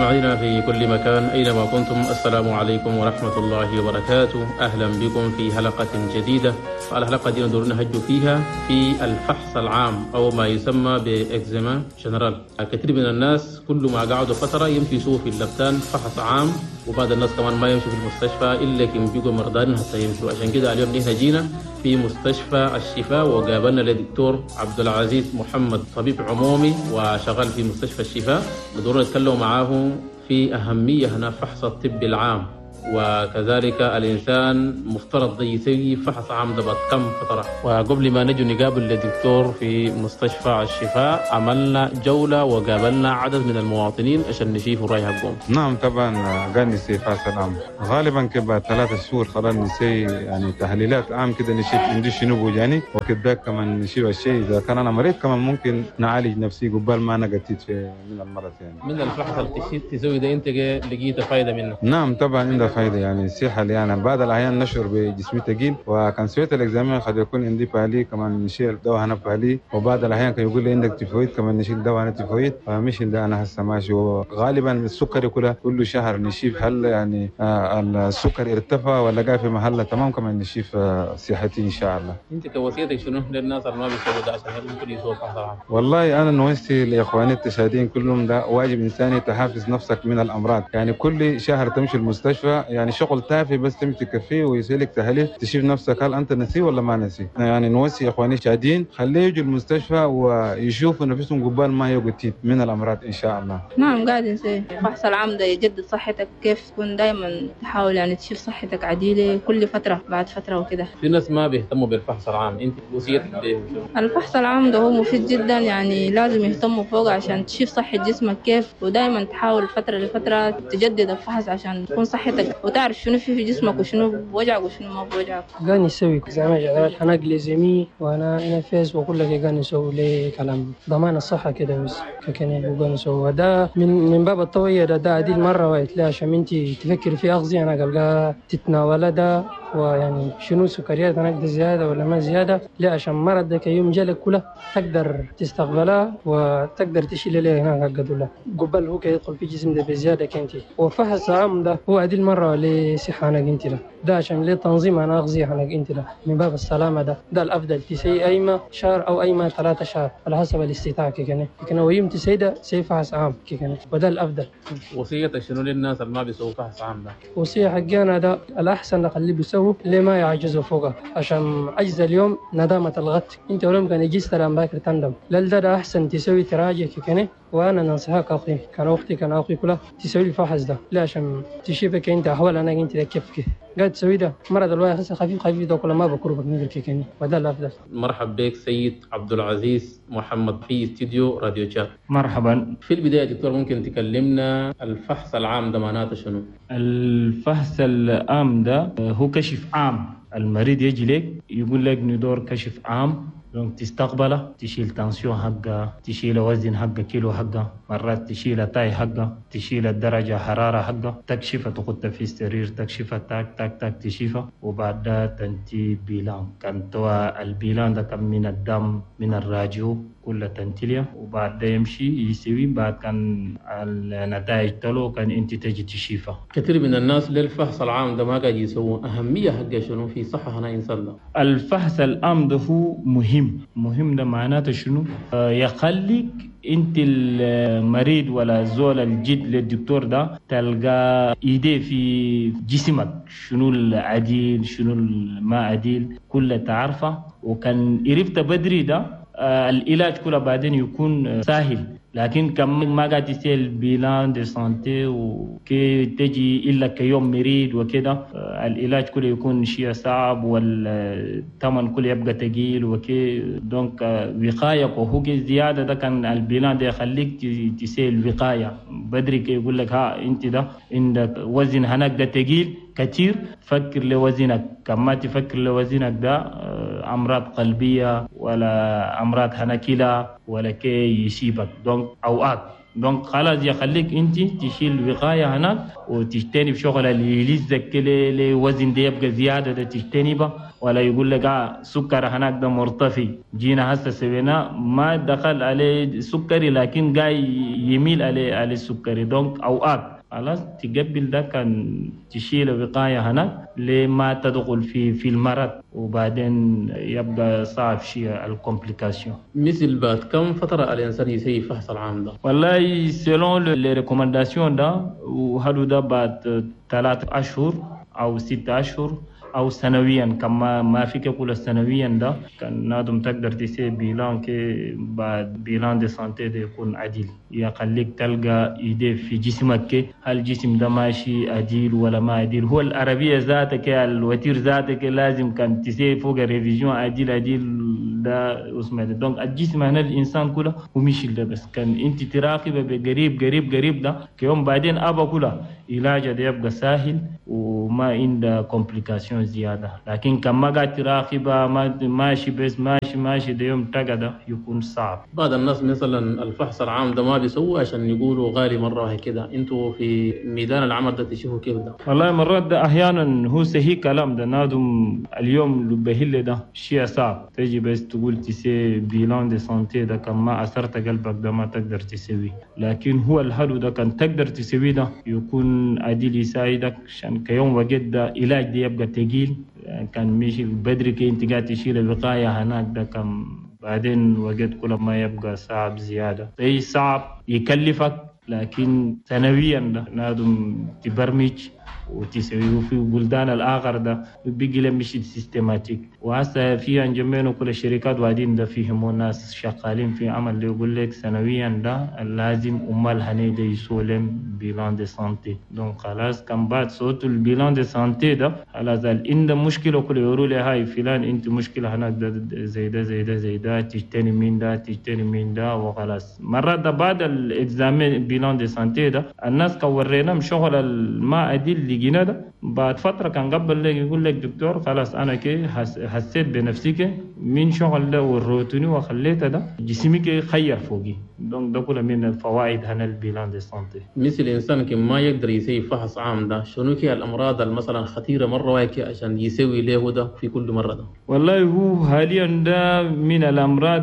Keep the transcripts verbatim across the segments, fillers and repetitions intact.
مستمعينا في كل مكان أينما كنتم، السلام عليكم ورحمة الله وبركاته. أهلا بكم في حلقة جديدة. الحلقة دي ندور نهج فيها في الفحص العام أو ما يسمى بإكزيما جنرال. كثير من الناس كل ما قعدوا فترة يمشوا في اللبتان فحص عام، وبعض الناس كمان ما يمشوا في المستشفى إلا كم بيجوا مرضان حتى يمشوا. عشان كده اليوم نحن جينا في مستشفى الشفاء وقابلنا لدكتور عبد العزيز محمد، طبيب عمومي وشغال في مستشفى الشفاء. ندور نتكلم معاه في أهمية هنا فحص الطب العام، وكذلك الإنسان مفترض يسوي فحص عام ده بعد كم فترة. وقبل ما نجي نقابل الدكتور في مستشفى الشفاء عملنا جولة وقابلنا عدد من المواطنين عشان نشوفوا رأي حقهم. نعم طبعا قال نسي فحص العام غالبا كبعد ثلاثة شهور خلاص نسي يعني تحليلات عام كده نشوف عندي شنو بوجاني، وكذا كمان نشوف الشيء إذا كان أنا مريض كمان ممكن نعالج نفسي قبل ما أنا قتيت في من المرض. يعني من الفحص اللي تسوي ده أنت لقيت فايدة منه؟ نعم طبعا عنده فايدة، يعني الصحة اللي يعني بعض الأحيان نشعر بجسمي ثقيل، وكان سويت الإكزامان قد يكون عندي بالي كمان نشيل دواء هنا بالي، وبعض الأحيان كان يقول لي عندك تيفويد كمان نشيل دواء هنا تيفويد، فمش ده أنا هسه ماشي. وغالبا السكر كله كل شهر نشيف هل يعني آه السكر ارتفع ولا قاعد في محله تمام، كمان نشيف آه صحتي إن شاء الله. أنت توصيتك شنو للناس اللي ما بيسووا ده عشان ممكن يسووا فحص عام؟ والله أنا نوصي لإخواني التشاهدين كلهم ده واجب إنساني تحافظ نفسك من الأمراض، يعني كل شهر تمشي المستشفى، يعني شغل تافه بس تمشي تكفيه ويسألك تحاليل تشوف نفسك هل أنت نسي ولا ما نسي. يعني نوصي إخواني شاهدين خليه يجوا المستشفى ويشوفوا نفسهم قبل ما يقتيب من الأمراض إن شاء الله. نعم قاعد نسي فحص العام ده يجدد صحتك، كيف تكون دائما تحاول يعني تشوف صحتك عديلة كل فترة بعد فترة وكده. في ناس ما بيهتموا بالفحص العام، أنت وصيتك به؟ الفحص العام ده هو مفيد جدا، يعني لازم يهتموا فوق عشان تشوف صحة جسمك كيف، ودائما تحاول فترة لفترة تجدد الفحص عشان تكون صحتك وتعرف شنو في في جسمك وشنو بوجعك وشنو ما بوجعك. قاني يسوي زعما جدول أنا جليزمي وأنا أنا فيس وكل لك قاني يسوي لي كلام ضمان الصحة كده بس كأني وقاني يسوي ده من من باب الطوية ده ده عديل مرة وايت لا عشان أنتي تفكر في أغذية أنا قلقا تتناول ده، ويعني شنو سكريات أنا أقدر زيادة ولا ما زيادة، لا عشان مرض ده كيوم جالك كله تقدر تستقبلها وتقدر تشيل له هناك قدوله قبل هو كيدخل في جسم ده بزيادة كنتي. وفحص عام ده هو عديل مرة لصحة أنا قنتي له ده عشان ليه تنظيم أنا أغذية أنا قنتي له من باب السلامة ده ده الأفضل تسي أيما شهر أو أيما ثلاثة شهر على حسب الاستطاعة كيكني لكن هو يوم تسي ده سي فحص عام كيكني وده الأفضل. وصيتك شنو للناس اللي ما بيسووا فحص عام ده؟ وصية حقنا ده الأحسن نخليه بيسووا ليه ما يعجزوا فوقه عشان عجز اليوم ندامة الغد. أنت ولم كان يجي استلام باكر تندم لل ده أحسن تسوي تراجع كيكني. وأنا ننصحك أخي كان أختي كان أخي كله تسوي الفحص ده لا عشان تشوفك أنت أحوال أنا أنت كيف كيف قاعد تسوي ده مرض الواحد خفيف خفيف ده كل ما بقربك نقدر كيكني وده الأفضل. مرحب بك سيد عبد العزيز محمد في استوديو راديو شات. مرحبا. في البداية دكتور ممكن تكلمنا الفحص العام ده معناته شنو؟ الفحص العام ده هو كشف عام، المريض يجي لك يقول لك ندور كشف عام، دونك تستقبله تشيل تنسيون حقه، تشيل وزن حقه كيلو حقه، مرات تشيل تاي حقه، تشيل الدرجة حرارة حقه، تكشفه تخطها في السرير تكشفه تاك تاك تاك تشيفه، وبعدها تنتي بيلان كان توا البيلان ده كان من الدم من الراجو كلها تنتليه، وبعد يمشي يسوي بعد كان النتائج تلو كان انت تجي تشيفه. كثير من الناس للفحص العام ده ما قاعد يسووا، أهمية حقه شنو في صحة هنا إنسان ده؟ الفحص العام ده هو مهم مهم ده معناته شنو؟ آه يخليك انت المريض ولا زول الجد للدكتور ده تلقى ايديه في جسمك شنو العديل شنو الما عديل كله تعرفه، وكان عرفت بدري ده آه العلاج كله بعدين يكون آه سهل. لكن كم ما قاعد يصير بيلان دي سانتي وكي تجي إلا كيوم مريض وكده آه العلاج كله يكون شيء صعب والثمن كله يبقى تقيل وكي دونك آه وقاية وهو زيادة ده كان البيلان ده يخليك تسير وقاية بدري كي يقول لك ها انت ده عندك وزن هناك ده تقيل كتير فكر لوزنك، كما تفكر لوزنك ده آه أمراض قلبية ولا أمراض هناكيلة ولا كي يسيبك دونك أوقات دونك خلاص يخليك انت تشيل وقاية هناك وتجتنب شغل اللي يلزك لوزن ده يبقى زيادة ده تجتنبه، ولا يقول لك آه سكر هناك ده مرتفع جينا هسه سوينا ما دخل عليه سكري لكن جاي يميل عليه على السكري. دونك اوقات خلاص تقبل ده كان تشيل وقاية هناك لما تدخل في في المرض وبعدين يبقى صعب شيء الكومبليكاسيون. مثل بعد كم فترة الإنسان يسوي فحص العام ده؟ والله سيلون لي ريكومنداسيون ده وهذا ده بعد ثلاثة أشهر أو ستة أشهر أو سنويا. كما ما فيك كل سنويا ده كان نادم تقدر تسوي بيلان كي بعد بيلان دي سانتي ده يكون عديل يخليك تلقى إيدي في جسمك كي هل الجسم ده ماشي عديل ولا ما عديل. هو العربية ذاتك الوتير ذاتك لازم كان تسوي فوق ريفيزيون عديل عديل ده اسمه ده. دونك الجسم هنا الإنسان كله ومشي ده بس كان أنت تراقبه بقريب قريب قريب ده كيوم بعدين أبا كله علاج ده يبقى سهل وما عنده كومبليكاسيون زيادة. لكن كما قاعد تراقبه ما ماشي بس ماشي ماشي ده يوم تقعد يكون صعب. بعض الناس مثلا الفحص العام ده ما بيسووا عشان يقولوا غالي مرة واحد كده. انتوا في ميدان العمل ده تشوفوا كيف ده؟ والله مرات ده أحيانا هو صحيح كلام ده نادم اليوم لبهيل ده شيء صعب تجي بس تقول تسوي بيلان دي سانتي ده كما أثرت قلبك ده ما تقدر تسوي. لكن هو الحلو ده كان تقدر تسوي ده يكون عديل يساعدك عشان كيوم وجد ده علاج ده يبقى تقيل كان ماشي بدري كي انت قاعد تشيل الوقاية هناك ده كان بعدين وجد كل ما يبقى صعب زيادة. أي صعب يكلفك لكن سنويا ده نادم تبرمج وتسويه في بلدان الآخر ده بيجي لمشي سيستماتيك. وهسه في انجمين وكل الشركات وادين ده فيهم ناس شغالين في عمل يقول لك سنويا ده لازم أمال هنيدا يسولم بيلان دي سانتي. دونك خلاص كان بعد صوت البيلان دي سانتي ده خلاص إن ده مشكلة كل يقولوا لي هاي فلان أنت مشكلة هناك ده زي ده زي ده زي ده تجتني من ده تجتني من ده وخلاص. مرات ده بعد الإكزامين بيلان دي سانتي ده الناس كورينا شغل ما أدل لقينا ده بعد فترة كان قبل لك يقول لك دكتور خلاص أنا كي حسيت بنفسي كي من شغل ده وروتوني وخليته ده جسمي كي خير فوقي. دونك ده كله من الفوائد هنا البيلان دي سانتي. مثل الإنسان كي ما يقدر يسوي فحص عام ده شنو كي الأمراض مثلا خطيرة مرة واحد عشان يسوي له ده في كل مرة ده؟ والله هو حاليا ده من الأمراض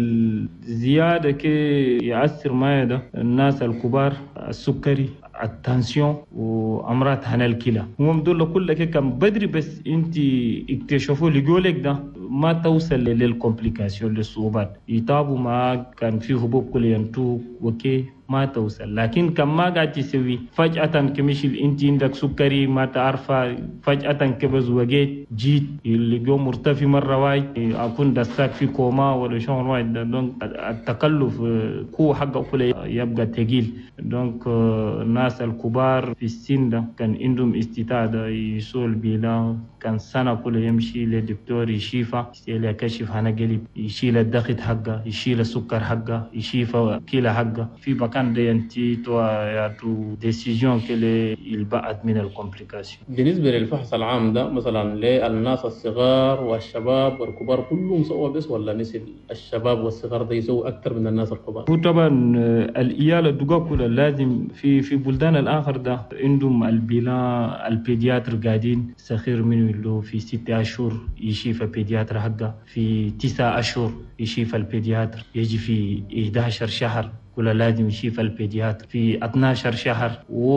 الزيادة كي يأثر معي ده الناس الكبار السكري التنسيون وأمراض هنا الكلى هم دول كلها كم بدري بس انت اكتشفوا لقولك ده ما توصل للكومبليكاسيون للصعوبات يتابوا معك كان في هبوب كل ينتو وكي ما توصل. لكن كم ما قاعد تسوي فجأة كمشي انت عندك سكري ما تعرفه فجأة كبز وجيت جيت اللي جو مرتفع مرة واحد أكون دستك في كوما ولا شغل واحد. دونك التكلف قوة حقه كله يبقى تقيل. دونك الناس الكبار في السن ده كان عندهم استعداد يسول بلا كان سنة كله يمشي لدكتور يشيفه يسأله كشف هنا قلب يشيل الضغط حقه يشيل السكر حقه يشيف كيلة حقه في بكان ده ينتي تو ياتو ديسيجن كله يلبعد من الكومبليكاسيون. بالنسبة للفحص العام ده مثلا للناس الصغار والشباب والكبار كلهم سووا بس ولا مثل الشباب والصغار ده يسووا أكثر من الناس الكبار؟ هو طبعا الإيالة الدقاء كلها لازم في في بلدان الآخر ده عندهم البلا البيدياتر قاعدين سخير منه له في ستة أشهر يشيف البيدياتر حقه في تسعة أشهر يشيف البيدياتر يجي في إحدى عشر شهر كلها لازم يشيف البيدياتر في اثنا عشر شهر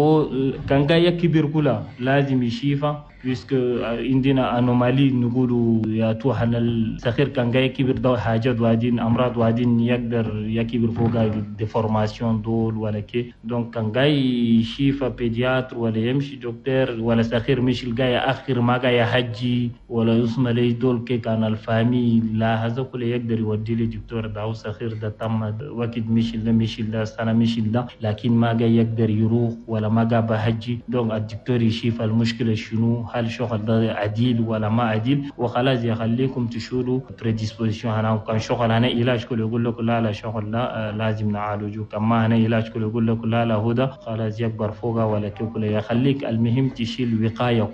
وكان جاي كبير كلها لازم يشيفها بيسك عندنا انومالي نقولوا يا توحنا الصغير كان جاي كبير ده حاجات وادين امراض وادين يقدر يكبر فوق ديفورماسيون دول ولا كي. دونك كان جاي يشيف بيدياتر ولا يمشي دكتور ولا صغير مش جاي اخر ما جاي حجي ولا يسمى لي دول كي كان الفامي لا هذا كله يقدر يودي لي دكتور ده صغير ده تم وقت مش مش الله سنة مش الله لكن ما جاي يقدر يروح ولا ما جاب حجي. دونك الدكتور يشوف المشكلة شنو هل شغل ده عديل ولا ما عديل وخلاص يخليكم تشولوا predisposition هنا. وكان شغل هنا علاج كله يقول لك لا لا شغل لا لازم نعالجه كما هنا علاج كله يقول لك لا لا هذا خلاص يكبر فوقه ولا كله يخليك المهم تشيل وقاية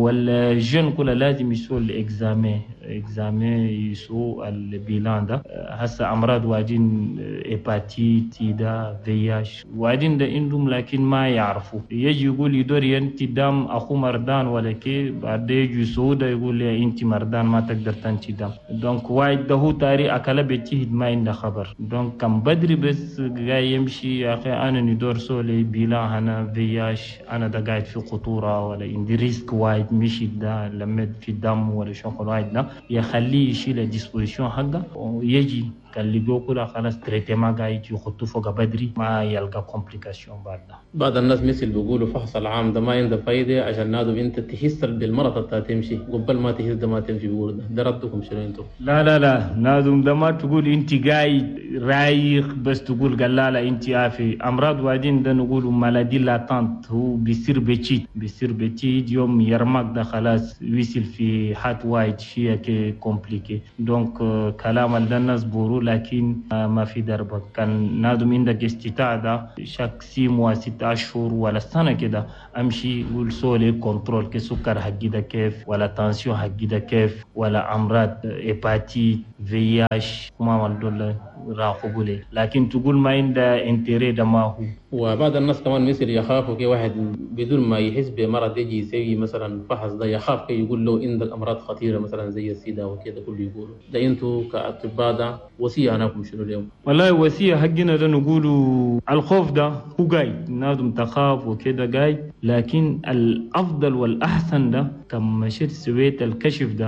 والجن كله لازم يسوي الإكزامين إكزامين يسوي البيلان ده. هسه أمراض واجين هيباتيت سيدا فياش وادين ده عندهم لكن ما يعرفوا يجي يقول يدور ينتي دم أخو مردان ولا كي تمشي بعد يجي سودا يقول لي انت مردان ما تقدر تنشي دم. دونك وايد ده هو تاري اكل بيجيهد ما عنده خبر. دونك كم بدري بس جاي يمشي يا اخي انا ندور سولي بلا انا فياش انا ده قاعد في خطوره ولا عندي ريسك وايد مشي ده لمد في الدم ولا شغل وايد ده يخليه يشيل الديسبوزيشن حقه ويجي كان اللي بيقول خلاص تريتمنت قاعد يخطوه فوق بدري ما يلقى كومبليكاسيون بعد ده. بعض الناس مثل بيقولوا فحص العام ده ما عنده فايده عشان نادو انت تحس بالمرض تا تمشي قبل ما تحس ده ما تمشي بيقولوا ده, ده ردكم شنو انتم؟ لا لا لا نادو ده ما تقول انت قاعد رايق بس تقول قال لا لا انت عافي امراض وادين ده نقولوا مالادي لاتانت هو بيصير بتشيت بيصير بتشيت يوم يرمك ده خلاص ويصل في حات وايد شيء كي كومبليكي. دونك كلام الناس بورو لكن ما في دربك كان نادم عندك استطاعة شك ستة موا ستة أشهر ولا سنة كده أمشي والسولي كنترول كسكر حقي ده كيف ولا تنسيون حقي ده كيف ولا أمراض هيباتيت فياش ما والدول راقبوا لي لكن تقول ما عنده انتري ده ما هو. وبعض الناس كمان مثل يخافوا كي واحد بدون ما يحس بمرض يجي يسوي مثلا فحص ده يخاف كي يقول له عندك أمراض خطيرة مثلا زي السيدا وكذا كله يقولوا ده انتوا كأطباء ده وصية أناكم شنو اليوم؟ والله وصية حقنا ده نقولوا الخوف ده هو قايد نادم تخاف وكذا قايد لكن الأفضل والأحسن ده كم مشيت سويت الكشف ده